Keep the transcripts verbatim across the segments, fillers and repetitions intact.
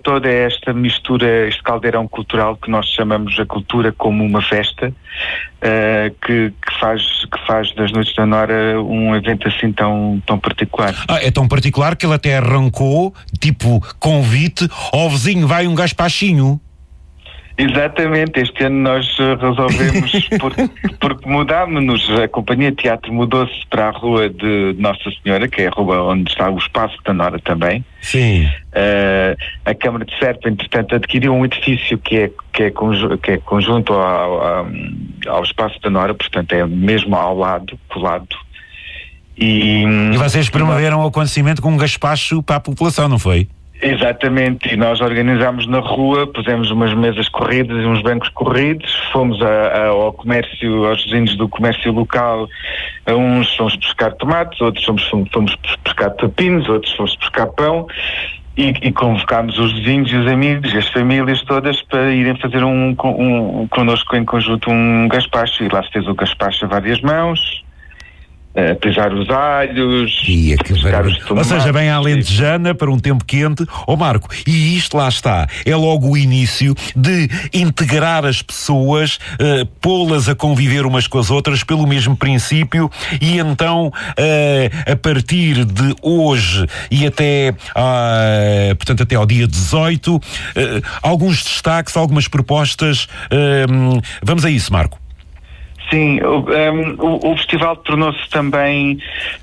toda esta mistura, este caldeirão cultural que nós chamamos a cultura como uma festa, uh, que, que, faz, que faz das Noites da Nora um evento assim tão, tão particular. Ah, é tão particular que ele até arrancou, tipo, convite ao vizinho, vai um gaspachinho. Exatamente, este ano nós resolvemos, porque, porque mudámos-nos, a Companhia de Teatro mudou-se para a Rua de Nossa Senhora, que é a rua onde está o Espaço da Nora também. Sim. Uh, a Câmara de Serpa, entretanto, adquiriu um edifício que é, que é, conju- que é conjunto ao, ao, ao Espaço da Nora, portanto é mesmo ao lado, colado. E, e vocês promoveram o acontecimento com um gaspacho para a população, não foi? Exatamente, e nós organizámos na rua, pusemos umas mesas corridas e uns bancos corridos, fomos a, a, ao comércio, aos vizinhos do comércio local, a uns fomos pescar tomates, outros fomos, fomos pescar pepinos, outros fomos pescar pão, e, e convocámos os vizinhos e os amigos e as famílias todas para irem fazer um, um, um connosco em conjunto um gaspacho, e lá se fez o gaspacho a várias mãos. Uh, pisar os alhos, Ia, que pescar os Ou seja, bem à alentejana para um tempo quente. Ó Marco, e isto lá está, é logo o início de integrar as pessoas, uh, pô-las a conviver umas com as outras pelo mesmo princípio, e então uh, a partir de hoje e até uh, portanto até ao dia dezoito, uh, alguns destaques, algumas propostas. Uh, vamos a isso, Marco. Sim, o, um, o, o festival tornou-se também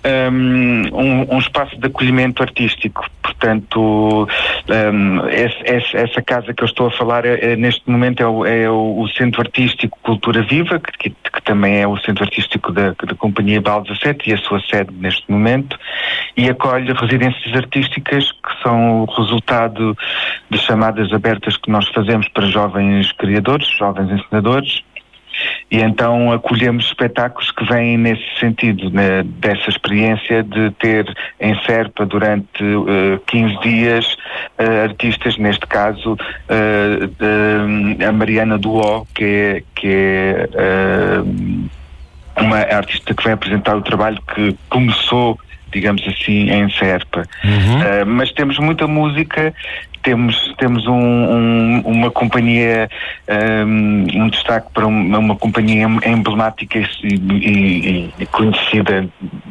um, um espaço de acolhimento artístico. Portanto, um, esse, esse, essa casa que eu estou a falar é, é, neste momento é, o, é o, o Centro Artístico Cultura Viva, que, que, que também é o Centro Artístico da, da Companhia Bal dezassete e a sua sede neste momento, e acolhe residências artísticas que são o resultado de chamadas abertas que nós fazemos para jovens criadores, jovens encenadores. E então acolhemos espetáculos que vêm nesse sentido, né, dessa experiência de ter em Serpa durante uh, quinze dias uh, artistas, neste caso uh, de, a Mariana Duó, que é, que é uh, uma artista que vem apresentar o trabalho que começou, digamos assim, em Serpa. Uhum. Uh, mas temos muita música. Temos, temos um, um, uma companhia, um, um destaque para uma, uma companhia emblemática e, e, e conhecida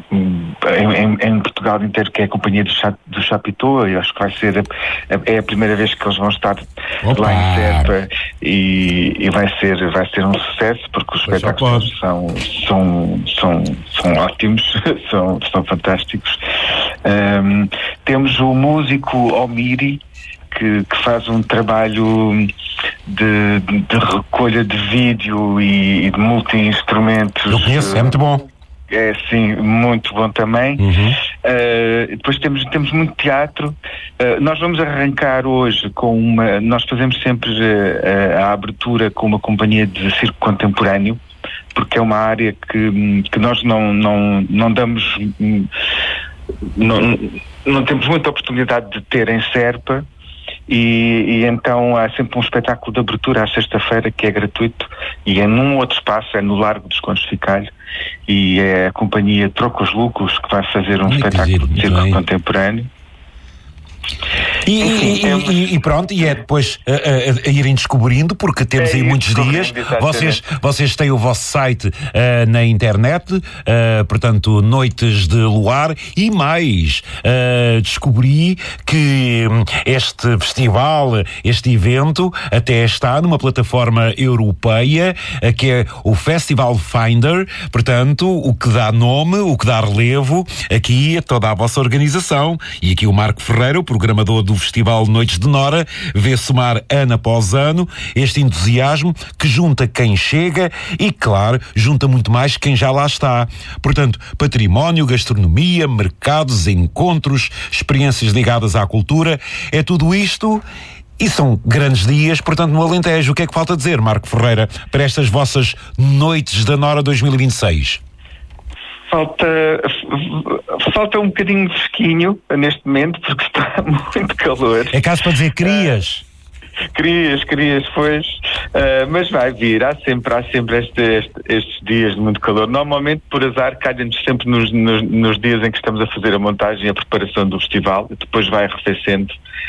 em, em Portugal inteiro, que é a Companhia do, Cha, do Chapitão. Eu acho que vai ser a, a, é a primeira vez que eles vão estar Opa. lá em Serpa, e, e vai, ser, vai ser um sucesso, porque os pois espetáculos são, são, são, são ótimos, são, são fantásticos. Um, temos o músico Omiri, Que, que faz um trabalho de, de, de recolha de vídeo e, e de multi-instrumentos. Eu conheço, é muito bom. É, sim, muito bom também. Uhum. Uh, depois temos, temos muito teatro. Uh, nós vamos arrancar hoje com uma... Nós fazemos sempre uh, a abertura com uma companhia de circo contemporâneo, porque é uma área que, que nós não, não, não damos... Não, não temos muita oportunidade de ter em Serpa. E, e então há sempre um espetáculo de abertura à sexta-feira que é gratuito, e é num outro espaço, é no Largo dos Contos Ficalho, e é a companhia Trocos Lucos que vai fazer um muito espetáculo giro, de circo contemporâneo. E, e, e, e pronto, e é depois a, a, a irem descobrindo, porque temos é aí muitos dias. Vocês, vocês têm o vosso site uh, na internet, uh, portanto, Noites de Luar, e mais, uh, descobri que este festival, este evento, até está numa plataforma europeia, uh, que é o Festival Finder, portanto, o que dá nome, o que dá relevo aqui a toda a vossa organização. E aqui o Marco Ferreira, o programador do Festival Noites de Nora, vê somar ano após ano este entusiasmo que junta quem chega e, claro, junta muito mais quem já lá está. Portanto, património, gastronomia, mercados, encontros, experiências ligadas à cultura, é tudo isto. E são grandes dias, portanto, no Alentejo. O que é que falta dizer, Marco Ferreira, para estas vossas Noites da Nora dois mil e vinte e seis? Falta, falta um bocadinho de fresquinho neste momento, porque está muito calor. É caso para dizer crias? Uh, crias, crias, pois. Uh, mas vai vir, há sempre, há sempre este, este, estes dias de muito calor. Normalmente, por azar, calha-nos sempre nos, nos, nos dias em que estamos a fazer a montagem e a preparação do festival, e depois vai arrefecendo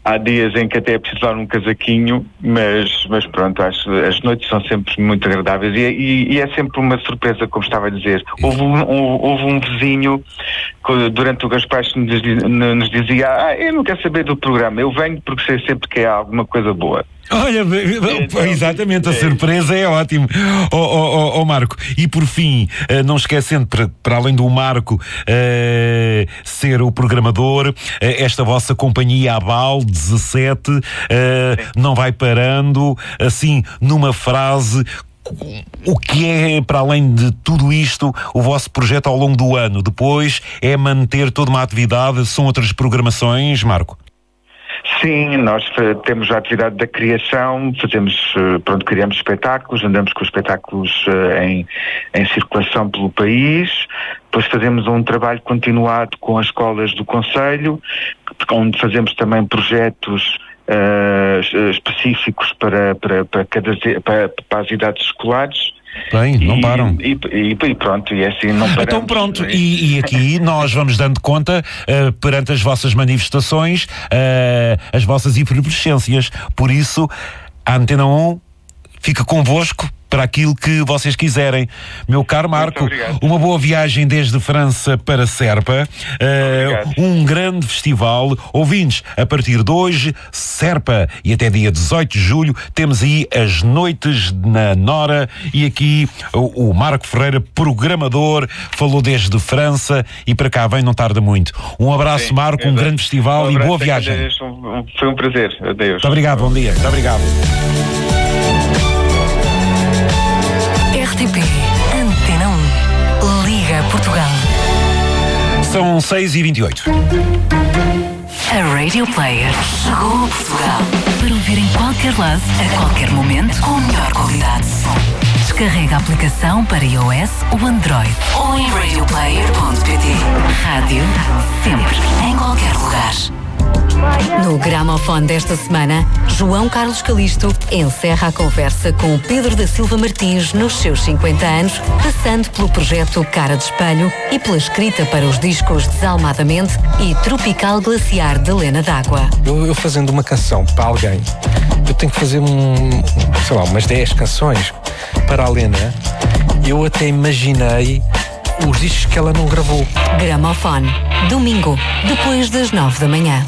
há dias em que até é preciso dar um casaquinho, mas, mas pronto, acho, as noites são sempre muito agradáveis e, e, e é sempre uma surpresa, como estava a dizer. Houve um, um, houve um vizinho que, durante o Gaspacho nos, nos dizia: ah, eu não quero saber do programa, eu venho porque sei sempre que é alguma coisa boa. Olha, então, exatamente, a surpresa é ótimo. Ó oh, oh, oh, Marco, e por fim, não esquecendo, para, para além do Marco uh, ser o programador, uh, esta vossa companhia Abal dezassete uh, não vai parando, assim, numa frase. O que é, para além de tudo isto, o vosso projeto ao longo do ano? Depois é manter toda uma atividade, são outras programações, Marco? Sim, nós temos a atividade da criação, fazemos, pronto, criamos espetáculos, andamos com os espetáculos uh, em, em circulação pelo país, depois fazemos um trabalho continuado com as escolas do Conselho, onde fazemos também projetos uh, específicos para, para, para, cada, para, para as idades escolares. Bem, não param. E, e, e pronto, e assim não paramos. Então pronto, e, e aqui nós vamos dando conta uh, perante as vossas manifestações, uh, as vossas efervescências. Por isso, a Antena um fica convosco para aquilo que vocês quiserem. Meu caro Marco, uma boa viagem desde França para Serpa, uh, um grande festival. Ouvintes, a partir de hoje, Serpa, e até dia dezoito de julho, temos aí as noites na Nora, e aqui o, o Marco Ferreira, programador, falou desde França, e para cá vem, não tarda muito. Um abraço, sim, Marco, um grande festival um e boa viagem. Adeus, foi um prazer. Adeus. Muito obrigado, bom dia. Muito obrigado. R T P Antena um. Liga Portugal. São seis e vinte e oito. A Radio Player chegou a Portugal para ouvir em qualquer lado, a qualquer momento, com a melhor qualidade de som. Descarrega a aplicação para iOS ou Android ou em radio player ponto pt. Rádio sempre, em qualquer lugar. No gramofone desta semana, João Carlos Calisto encerra a conversa com Pedro da Silva Martins nos seus cinquenta anos, passando pelo projeto Cara de Espelho e pela escrita para os discos Desalmadamente e Tropical Glaciar de Lena d'Água. Eu, eu fazendo uma canção para alguém, eu tenho que fazer um, sei lá, umas dez canções para a Lena. Eu até imaginei os discos que ela não gravou. Gramofone, domingo, depois das nove da manhã.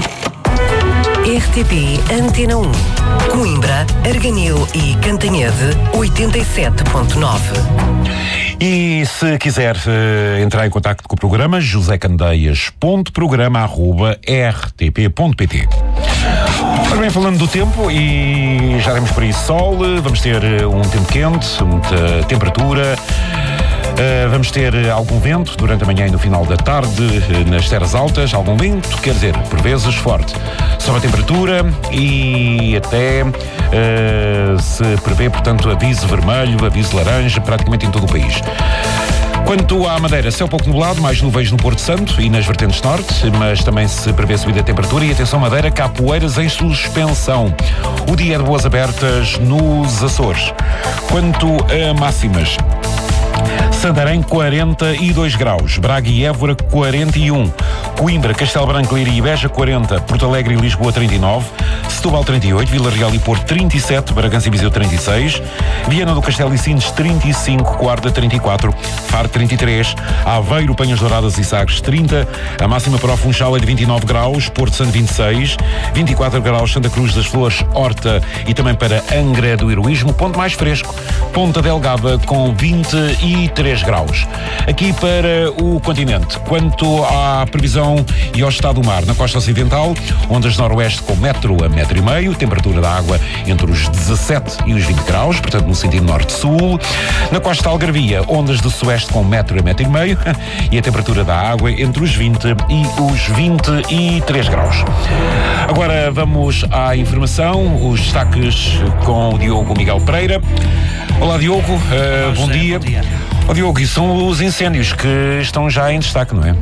R T P Antena um. Coimbra, Arganil e Cantanhede, oitenta e sete ponto nove. E se quiser uh, entrar em contacto com o programa, josé candeias ponto programa arroba r t p ponto p t. Ora bem, falando do tempo, e já temos por aí sol, vamos ter um tempo quente, muita temperatura. Uh, vamos ter algum vento durante a manhã e no final da tarde uh, nas terras altas, algum vento, quer dizer, por vezes forte. Sobe a temperatura e até uh, se prevê, portanto, aviso vermelho, aviso laranja, praticamente em todo o país. Quanto à Madeira, céu pouco nublado, mais nuvens no Porto Santo e nas vertentes norte, mas também se prevê subida de temperatura. E atenção, Madeira, capoeiras em suspensão. O dia é de boas abertas nos Açores. Quanto a máximas, Santarém quarenta e dois graus, Braga e Évora quarenta e um, Coimbra, Castelo Branco, Leiria e Beja quarenta, Porto Alegre e Lisboa trinta e nove, Setúbal trinta e oito, Vila Real e Porto trinta e sete, Bragança e Viseu trinta e seis, Viana do Castelo e Sines trinta e cinco, Guarda trinta e quatro, Faro trinta e três, Aveiro, Penhas Douradas e Sagres trinta, a máxima para o Funchal é de vinte e nove graus, Porto Santo vinte e seis, vinte e quatro graus Santa Cruz das Flores, Horta e também para Angra do Heroísmo, ponto mais fresco, Ponta Delgada com vinte e três graus. Aqui para o continente, quanto à previsão e ao estado do mar, na costa ocidental, ondas noroeste com metro a metro e meio, temperatura da água entre os dezassete e os vinte graus, portanto no sentido norte-sul. Na costa algarvia, ondas de sueste com metro a metro e meio e a temperatura da água entre os vinte e os vinte e três graus. Agora vamos à informação, os destaques com o Diogo Miguel Pereira. Olá Diogo, uh, bom dia. Bom dia. Oh, Diogo, e são os incêndios que estão já em destaque, não é?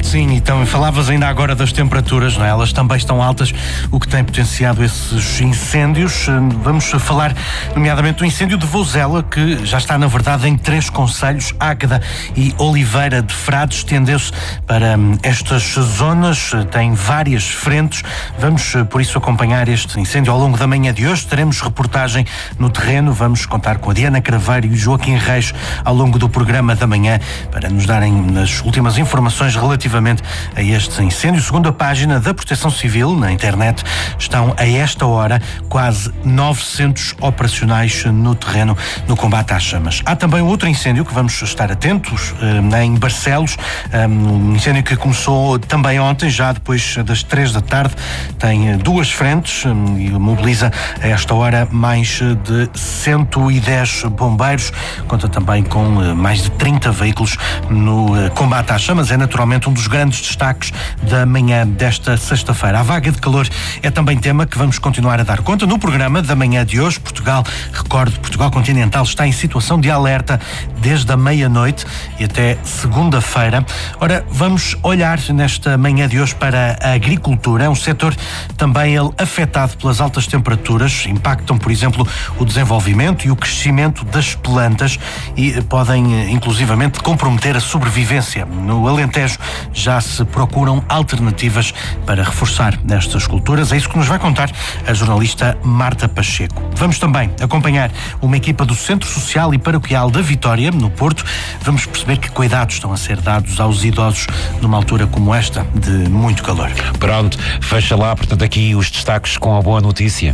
Sim, então falavas ainda agora das temperaturas, não é? Elas também estão altas, o que tem potenciado esses incêndios. Vamos falar, nomeadamente, do incêndio de Vozela, que já está, na verdade, em três concelhos, Águeda e Oliveira de Frades, estendeu-se para estas zonas, tem várias frentes. Vamos, por isso, acompanhar este incêndio ao longo da manhã de hoje. Teremos reportagem no terreno, vamos contar com a Diana Craveiro e o Joaquim Reis ao longo do programa da manhã para nos darem as últimas informações relativamente a este incêndio. Segundo a página da Proteção Civil na internet, estão a esta hora quase novecentos operacionais no terreno no combate às chamas. Há também outro incêndio que vamos estar atentos eh, em Barcelos, um incêndio que começou também ontem, já depois das três da tarde, tem duas frentes um, e mobiliza a esta hora mais de cento e dez bombeiros, conta também com uh, mais de trinta veículos no uh, combate às chamas. É naturalmente um dos grandes destaques da manhã desta sexta-feira. A vaga de calor é também tema que vamos continuar a dar conta no programa da manhã de hoje. Portugal, recordo, Portugal continental está em situação de alerta desde a meia-noite e até segunda-feira. Ora, vamos olhar nesta manhã de hoje para a agricultura. É um setor também ele afetado pelas altas temperaturas, impactam, por exemplo, o desenvolvimento e o crescimento das plantas e podem, inclusivamente, comprometer a sobrevivência. No Alentejo já se procuram alternativas para reforçar nestas culturas. É isso que nos vai contar a jornalista Marta Pacheco. Vamos também acompanhar uma equipa do Centro Social e Paroquial da Vitória, no Porto. Vamos perceber que cuidados estão a ser dados aos idosos numa altura como esta de muito calor. Pronto, fecha lá, portanto, aqui os destaques com a boa notícia.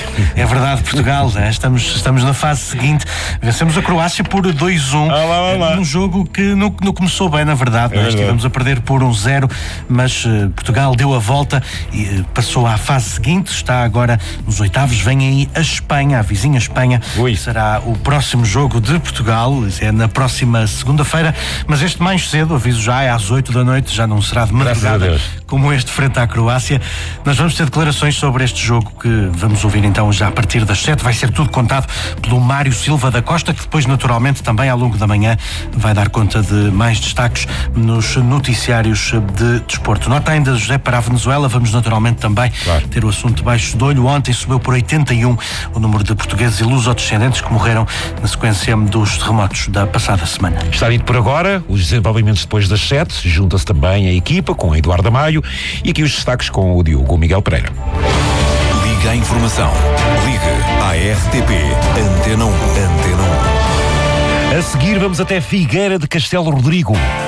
É verdade, Portugal, né? estamos, estamos na fase seguinte. Vencemos a Croácia por dois a um, ah, num jogo que não, não começou bem, na verdade. É, né? Estivemos a perder por um zero, mas uh, Portugal deu a volta e uh, passou à fase seguinte. Está agora nos oitavos. Vem aí a Espanha, a vizinha Espanha. Ui. Será o próximo jogo de Portugal, é na próxima segunda-feira, mas este mais cedo, aviso já, é às oito da noite, já não será de madrugada como este frente à Croácia. Nós vamos ter declarações sobre este jogo que vamos ouvir então já a partir das sete. Vai ser tudo contado pelo Mário Silva da Costa, que depois naturalmente também ao longo da manhã vai dar conta de mais destaques nos noticiários de desporto. Nota ainda, José, para a Venezuela, vamos naturalmente também claro. ter o assunto debaixo de olho. Ontem subiu por oitenta e um o número de portugueses e lusodescendentes que morreram na sequência dos terremotos da passada semana. Está dito por agora, os desenvolvimentos depois das sete, junta-se também a equipa com a Eduardo Maio e aqui os destaques com o Diogo Miguel Pereira. Liga a informação. Liga à R T P Antena um. Antena um. A seguir vamos até Figueira de Castelo Rodrigo.